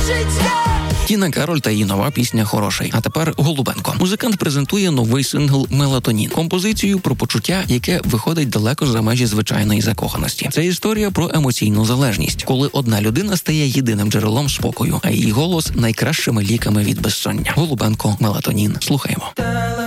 Тіна Кароль та її нова пісня «Хороший». А тепер Голубенко. Музикант презентує новий сингл «Мелатонін». Композицію про почуття, яке виходить далеко за межі звичайної закоханості. Це історія про емоційну залежність, коли одна людина стає єдиним джерелом спокою, а її голос – найкращими ліками від безсоння. Голубенко, «Мелатонін». Слухаємо.